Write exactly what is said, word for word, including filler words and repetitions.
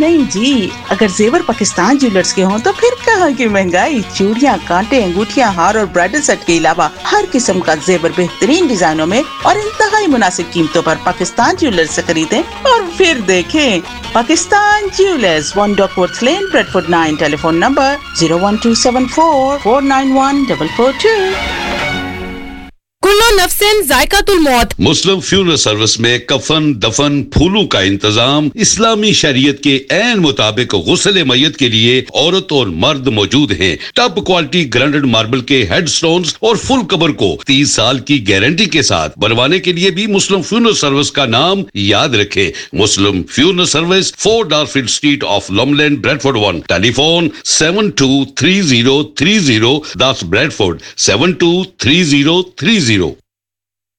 नहीं जी, अगर जेवर पाकिस्तान ज्वेलर्स के हों तो फिर कहाँ की महंगाई। चूड़ियाँ, कांटे, अंगूठियाँ, हार और ब्राइडल सेट के अलावा हर किस्म का जेवर बेहतरीन डिजाइनों में और इंतहाई मुनासिब कीमतों पर पाकिस्तान ज्वेलर्स से खरीदें और फिर देखें। Pakistan jewellers, one डॉकवर्थ lane, Bradford nine, telephone number zero one two seven four four nine one double four to. कुल्लो नफ्सिन जायकातुल मौत। मुस्लिम फ्यूनरल सर्विस में कफन, दफन, फूलों का इंतजाम इस्लामी शरीयत के ऐन मुताबिक गुस्ल मय्यत के लिए औरत और मर्द मौजूद हैं। टॉप क्वालिटी ग्राइंडेड मार्बल के हेडस्टोन्स और फुल कबर को तीस साल की गारंटी के साथ बनवाने के लिए भी मुस्लिम फ्यूनरल सर्विस का नाम याद रखें। मुस्लिम funeral service, four डारफील्ड street of लॉमलैंड, Bradford one. Telephone seven to three zero three zero, दस Bradford seven to three zero three zero.